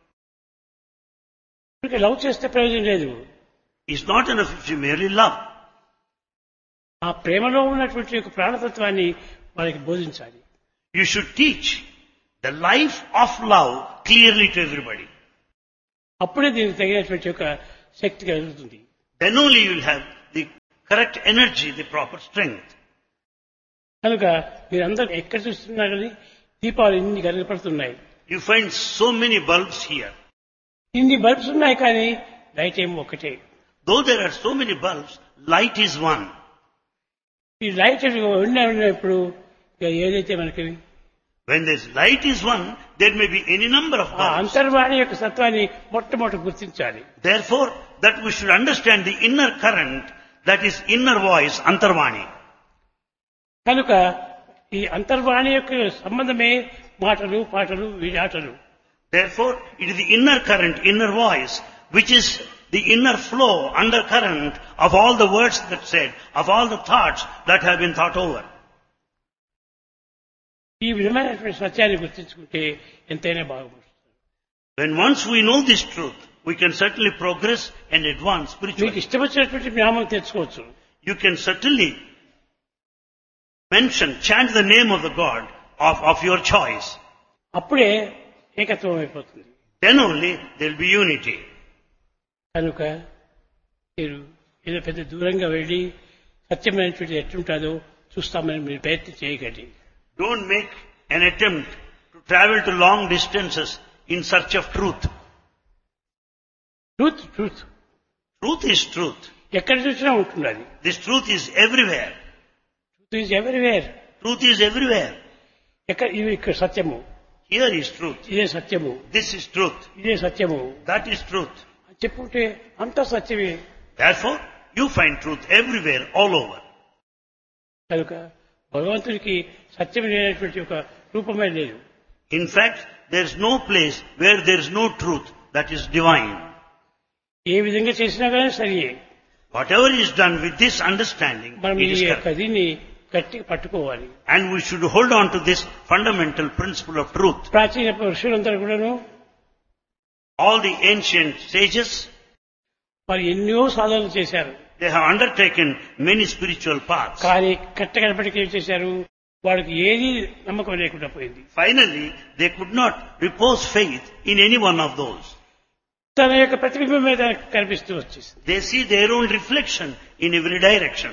[SPEAKER 1] Love చేస్తే ప్రయోజనం లేదు.
[SPEAKER 2] It's not enough if you merely love.
[SPEAKER 1] ఆ ప్రేమలో ఉన్నటువంటి యొక్క ప్రాణతత్వాన్ని వాళ్ళకి బోధించాలి.
[SPEAKER 2] You should teach the life of love clearly to everybody.
[SPEAKER 1] అప్పుడే దీనికి తగినటువంటి ఒక శక్తి కలుగుతుంది.
[SPEAKER 2] Then only you will have the correct energy, the proper strength.
[SPEAKER 1] కనుక మీరందరూ ఎక్కడ చూస్తున్నారు కానీ దీపాలు ఇన్ని కనపడుతున్నాయి.
[SPEAKER 2] You find so many bulbs here.
[SPEAKER 1] ఇన్ని బల్బ్స్ ఉన్నాయి కానీ లైట్ ఏమో ఒకటే.
[SPEAKER 2] Though there are so many bulbs, light is one.
[SPEAKER 1] ఈ లైట్ ఉన్నప్పుడు ఏదైతే మనకి
[SPEAKER 2] When this light is one, there may be any number of
[SPEAKER 1] ఆ
[SPEAKER 2] bulbs.
[SPEAKER 1] అంతర్వాణి యొక్క సత్వాన్ని మొట్టమొదటి గుర్తించాలి.
[SPEAKER 2] Therefore, that we should understand the inner current, that is inner voice, Antarvani.
[SPEAKER 1] కనుక ఈ అంతర్వాణి యొక్క సంబంధమే మాటలు పాటలు వీడాటలు.
[SPEAKER 2] Therefore, it is the inner current, inner voice, which is the inner flow, undercurrent of all the words that said, of all the thoughts that have been thought over.
[SPEAKER 1] ఈ విధమైనటువంటి సత్యాన్ని గుర్తించుకుంటే ఎంతైనా బాగుపడుతుంది.
[SPEAKER 2] When once we know this truth, we can certainly progress and advance
[SPEAKER 1] మీకు
[SPEAKER 2] spiritually.
[SPEAKER 1] ఇష్టం వచ్చినటువంటి జ్ఞానం తెచ్చుకోవచ్చు.
[SPEAKER 2] You can certainly mention, chant the name of the God of, of your choice.
[SPEAKER 1] అప్పుడే ఏకత్వం అయిపోతుంది.
[SPEAKER 2] Then only there will be unity.
[SPEAKER 1] కనుక మీరు ఏదో పెద్ద దూరంగా వెళ్ళి సత్యమైనటువంటి ఎట్లుంటుందో చూస్తామని మీరు ప్రయత్నం చేయకండి.
[SPEAKER 2] Don't make an attempt to travel to long distances in search of truth.
[SPEAKER 1] Truth truth
[SPEAKER 2] Truth is truth.
[SPEAKER 1] ఎక్కడ చూసినా ఉంటున్నది.
[SPEAKER 2] This truth is everywhere.
[SPEAKER 1] Truth is everywhere.
[SPEAKER 2] Truth is everywhere.
[SPEAKER 1] ఎక్కడ ఇవి ఇక్కడ సత్యము,
[SPEAKER 2] Here is truth.
[SPEAKER 1] ఇదే సత్యము,
[SPEAKER 2] This is truth.
[SPEAKER 1] ఇదే సత్యము
[SPEAKER 2] That is truth.
[SPEAKER 1] అని చెప్పుకుంటే అంతా సత్యమే.
[SPEAKER 2] Therefore, you find truth everywhere, all over.
[SPEAKER 1] కనుక భగవంతుడికి సత్యం లేనటువంటి ఒక రూపమే లేదు.
[SPEAKER 2] In fact, there is no place where there is no truth that is divine.
[SPEAKER 1] ఏ విధంగా చేసినా కానీ సరియే.
[SPEAKER 2] Whatever is done with this understanding,
[SPEAKER 1] మనం
[SPEAKER 2] it
[SPEAKER 1] ఈ
[SPEAKER 2] is
[SPEAKER 1] యొక్క
[SPEAKER 2] correct.
[SPEAKER 1] దీన్ని గట్టిగా పట్టుకోవాలి.
[SPEAKER 2] And we should hold on to this fundamental principle of truth.
[SPEAKER 1] ప్రాచీన ఋషులందరూ కూడాను
[SPEAKER 2] All the ancient sages,
[SPEAKER 1] మరి ఎన్నో సాధనలు చేశారు.
[SPEAKER 2] they have undertaken many spiritual paths.
[SPEAKER 1] కానీ కట్టగడపటికి ఏం చేశారు, వాడికి ఏది నమ్మకం లేకుండా పోయింది.
[SPEAKER 2] Finally, they could not repose faith in any one of those.
[SPEAKER 1] తన యొక్క ప్రతిబింబం మీద కనిపిస్తూ వచ్చేసింది.
[SPEAKER 2] They see their own reflection in every direction.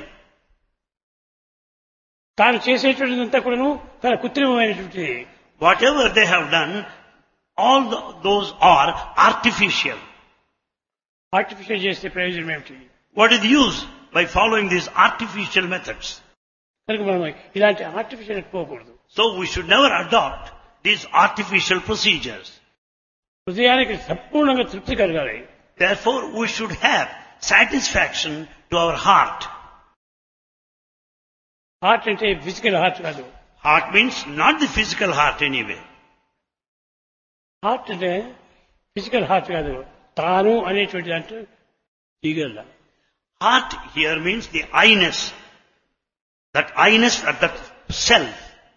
[SPEAKER 1] తాను చేసేటువంటిదంతా కూడాను తన కృత్రిమమైనటువంటిది.
[SPEAKER 2] Whatever they have done, all the, those are artificial.
[SPEAKER 1] Artificial చేస్తే ప్రయోజనం ఏమిటి?
[SPEAKER 2] What is the use by following these artificial methods?
[SPEAKER 1] కనుక మనం ఇలాంటి ఆర్టిఫిషియల్ పోకూడదు.
[SPEAKER 2] So we should never adopt these artificial procedures.
[SPEAKER 1] హృదయానికి సంపూర్ణంగా తృప్తి కలగాలి.
[SPEAKER 2] Therefore, we should have satisfaction to our heart.
[SPEAKER 1] Heart అంటే ఫిజికల్ హార్ట్ కాదు.
[SPEAKER 2] Heart means not the physical heart anyway.
[SPEAKER 1] Heart అంటే ఫిజికల్ హార్ట్ కాదు, తాను అనేటువంటి దాంట్లో దిగల.
[SPEAKER 2] Heart here means the I-ness. That I-ness, that, that self.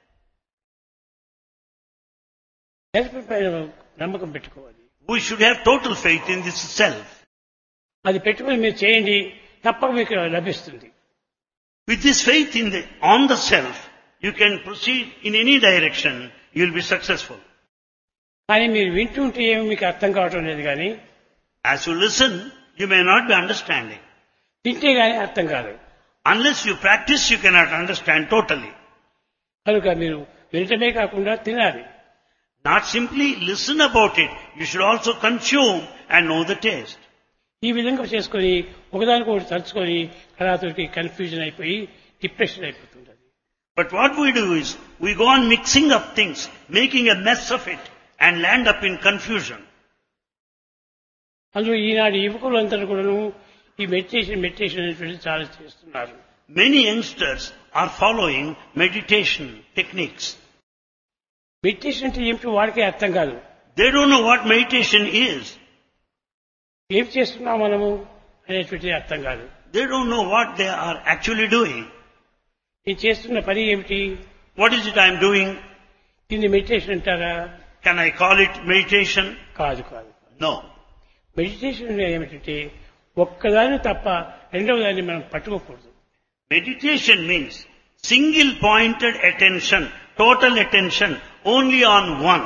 [SPEAKER 1] Self పైన నమ్మకం పెట్టుకోవాలి.
[SPEAKER 2] We should have total faith in this self.
[SPEAKER 1] అది పెట్టుకుని మీరు చేయండి, తప్పక మీకు లభిస్తుంది.
[SPEAKER 2] With this faith in the, on the self, you can proceed in any direction, you will be successful.
[SPEAKER 1] కానీ మీరు వింటూ ఉంటే ఏమి మీకు అర్థం కావటం లేదు. కానీ
[SPEAKER 2] As you listen, you may not be understanding.
[SPEAKER 1] తింటే కానీ అర్థం కాదు.
[SPEAKER 2] Unless you practice, you cannot understand totally.
[SPEAKER 1] కనుక మీరు వినటమే కాకుండా తినాలి.
[SPEAKER 2] Not simply listen about it, you should also consume and know the taste.
[SPEAKER 1] ఈ విధంగా చేసుకొని ఒకదానికి ఒకటి తలుచుకొని కళాతుడికి కన్ఫ్యూజన్ అయిపోయి డిప్రెషన్ అయిపోతుంది.
[SPEAKER 2] But what we do is, we go on mixing up things, making a mess of it, and land up in confusion.
[SPEAKER 1] అందులో ఈనాడు యువకులందరూ కూడాను ఈ మెడిటేషన్ మెడిటేషన్ అనేటువంటి చాలా చేస్తున్నారు.
[SPEAKER 2] Many youngsters are following meditation techniques.
[SPEAKER 1] Meditation అంటే ఏమిటో వాడికే అర్థం కాదు.
[SPEAKER 2] They don't know what meditation is.
[SPEAKER 1] ఏం చేస్తున్నాం మనము అనేటువంటిది అర్థం కాదు.
[SPEAKER 2] They don't know what they are actually doing.
[SPEAKER 1] నేను చేస్తున్న పని ఏమిటి,
[SPEAKER 2] What is it I am doing?
[SPEAKER 1] దీన్ని మెడిటేషన్ అంటారా?
[SPEAKER 2] Can I call it meditation?
[SPEAKER 1] కాదు కాదు.
[SPEAKER 2] No.
[SPEAKER 1] మెడిటేషన్ ఏమిటంటే ఒక్కదాన్ని తప్ప రెండవ దాన్ని మనం పట్టుకోకూడదు.
[SPEAKER 2] Meditation means single pointed attention total attention only on one.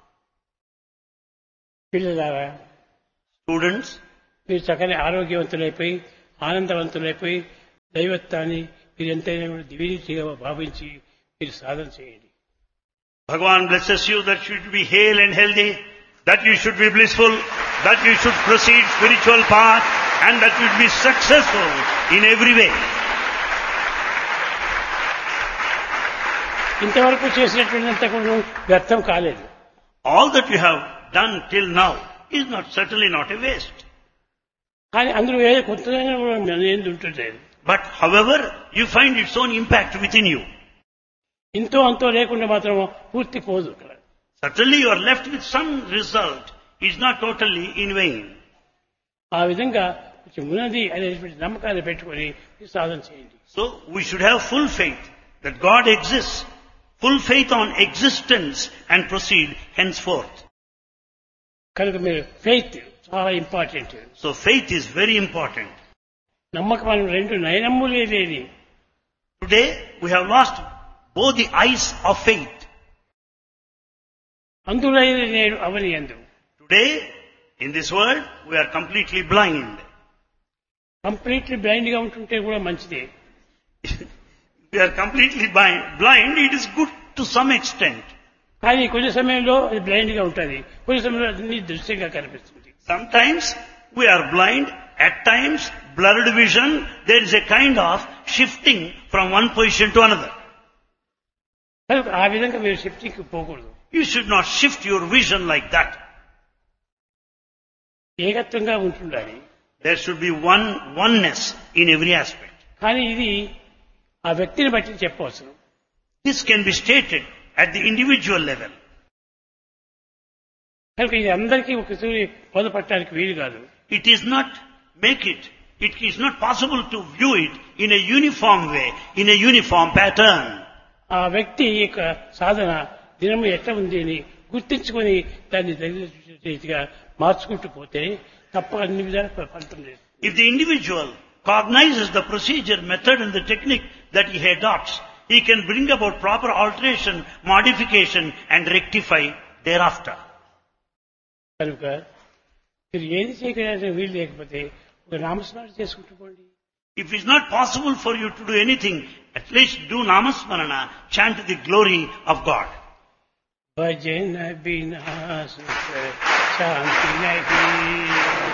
[SPEAKER 1] పిల్లలారా,
[SPEAKER 2] Students,
[SPEAKER 1] మీరు చక్కని ఆరోగ్యవంతులైపోయి ఆనందవంతులైపోయి దైవత్వాన్ని మీరు ఎంతైనా కూడా దివ్యరీతిగా భావించి మీరు సాధన చేయండి.
[SPEAKER 2] Bhagavan blesses you that you should be hale and healthy, that you should be blissful, that you should proceed spiritual path, and that you should be successful in every way.
[SPEAKER 1] ఇంతవరకు చేసినటువంటింత కూడా వ్యర్థం కాలేదు.
[SPEAKER 2] All that you have done till now is not certainly not a waste.
[SPEAKER 1] కానీ అందులో ఏ కొత్తదైనా కూడా నేను ఉంటుంటలేదు.
[SPEAKER 2] But however, you find its own impact within you.
[SPEAKER 1] ఇంతో అంతో లేకుండా మాత్రం పూర్తి పోదు.
[SPEAKER 2] Certainly you are left with some result. It's not totally in vain.
[SPEAKER 1] ఆ విధంగా కొంచెం ఉన్నది అనేటువంటి నమ్మకాన్ని పెట్టుకొని సాధన చేయండి.
[SPEAKER 2] So we should have full faith that God exists, full faith on existence, and proceed henceforth.
[SPEAKER 1] కనుక మీరు ఫెయిత్ చాలా important.
[SPEAKER 2] So faith is very important.
[SPEAKER 1] నమ్మకం అనే రెండు నయనమ్ములే లేని.
[SPEAKER 2] Today we have lost both the eyes of faith.
[SPEAKER 1] అందులైన నేడు అవని యందు.
[SPEAKER 2] Today in this world we are completely blind.
[SPEAKER 1] Completely blind గా ఉంటుంటే కూడా మంచిదే.
[SPEAKER 2] We are completely blind. Blind, it is good to some extent.
[SPEAKER 1] కానీ కొన్ని సమయంలో అది బ్లైండ్ గా ఉంటుంది, కొన్ని సమయంలో అన్ని దృశ్యంగా కనిపిస్తుంది.
[SPEAKER 2] Sometimes we are blind, at times blurred vision, there is a kind of shifting from one position to another.
[SPEAKER 1] కనుక ఆ విధంగా మీరు షిఫ్టింగ్ పోకూడదు.
[SPEAKER 2] You should not shift your vision like that.
[SPEAKER 1] ఏకత్వంగా ఉంటుండాలి.
[SPEAKER 2] There should be one oneness in every aspect.
[SPEAKER 1] కానీ ఇది ఆ వ్యక్తిని బట్టి చెప్పవచ్చు.
[SPEAKER 2] This can be stated at the individual level.
[SPEAKER 1] కనుక ఇది అందరికీ ఒకసారి బోధపడటానికి వీలు కాదు.
[SPEAKER 2] It is not make it. It is not possible to view it in a uniform way, in a uniform pattern.
[SPEAKER 1] ఆ వ్యక్తి యొక్క సాధన దినము ఎట్లా ఉంది అని గుర్తించుకొని దాన్ని రీతిగా మార్చుకుంటూ పోతే తప్ప అన్ని విధాలు ఫలితం లేదు.
[SPEAKER 2] If the individual cognizes the procedure, method and the technique that he adopts, he can bring about proper alteration, modification and rectify thereafter.
[SPEAKER 1] కనుక మీరు ఏది చేయగలిగిన వీలు లేకపోతే ఒక నామస్మరణ చేసుకుంటూ పోండి.
[SPEAKER 2] If it's not possible for you to do anything, at least do namasmarana, chant the glory of God.
[SPEAKER 1] భజన బినా సుఖ శాంతి నహీ.